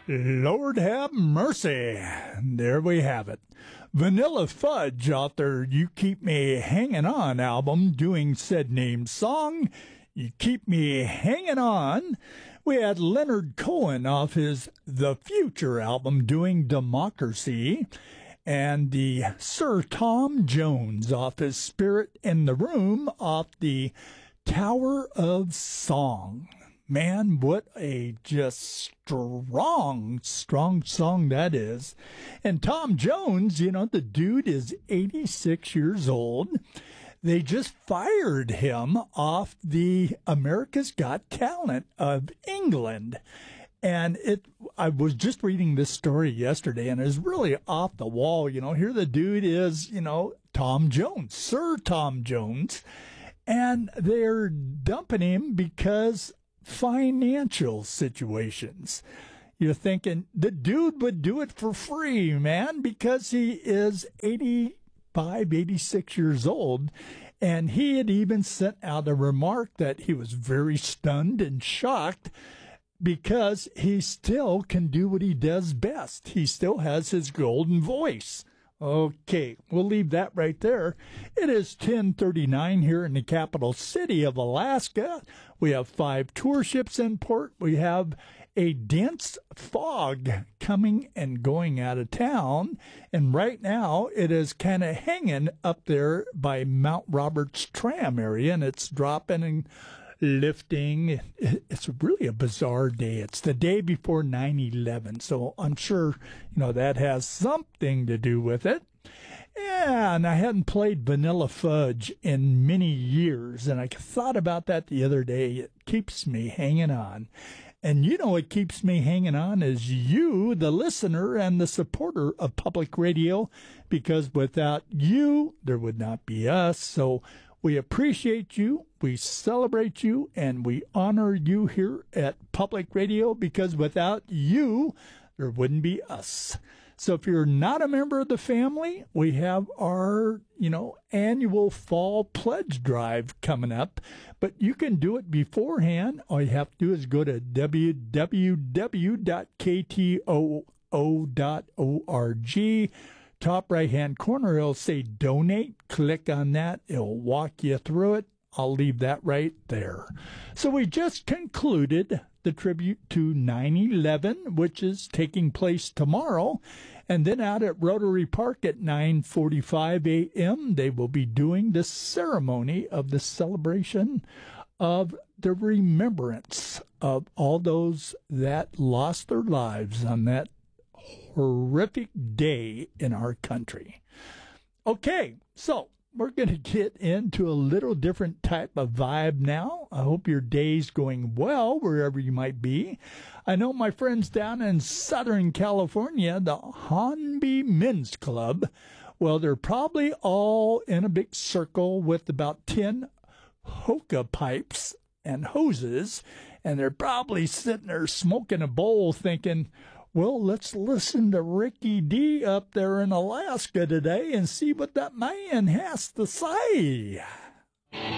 Lord have mercy. There we have it. Vanilla Fudge off their You Keep Me Hanging On album doing said name song. You Keep Me Hanging On. We had Leonard Cohen off his The Future album doing Democracy. And the Sir Tom Jones off his Spirit in the Room off the Tower of Song. Man, what a just strong song that is. And Tom Jones, the dude is 86 years old. They just fired him off the America's Got Talent of England. And I was just reading this story yesterday, and it was really off the wall. Here the dude is, Tom Jones, Sir Tom Jones. And they're dumping him because financial situations. You're thinking the dude would do it for free, man, because he is 85, 86 years old. And he had even sent out a remark that he was very stunned and shocked because he still can do what he does best. He still has his golden voice. Okay, we'll leave that right there. It is 10:39 here in the capital city of Alaska. We have 5 tour ships in port. We have a dense fog coming and going out of town. And right now, it is kind of hanging up there by Mount Roberts Tram area, and it's dropping and lifting. It's really a bizarre day. It's the day before 9/11, so I'm sure, that has something to do with it. Yeah, and I hadn't played Vanilla Fudge in many years, and I thought about that the other day. It keeps me hanging on. And what keeps me hanging on is you, the listener and the supporter of public radio, because without you, there would not be us. So we appreciate you, we celebrate you, and we honor you here at Public Radio, because without you, there wouldn't be us. So if you're not a member of the family, we have our, annual fall pledge drive coming up, but you can do it beforehand. All you have to do is go to www.ktoo.org. Top right-hand corner, it'll say donate. Click on that. It'll walk you through it. I'll leave that right there. So we just concluded the tribute to 9/11, which is taking place tomorrow. And then out at Rotary Park at 9:45 a.m., they will be doing the ceremony of the celebration of the remembrance of all those that lost their lives on that horrific day in our country. Okay, so we're going to get into a little different type of vibe now. I hope your day's going well wherever you might be. I know my friends down in Southern California, the Hornby Men's Club, well, they're probably all in a big circle with about 10 hookah pipes and hoses, and they're probably sitting there smoking a bowl thinking, well, let's listen to Ricky D up there in Alaska today and see what that man has to say.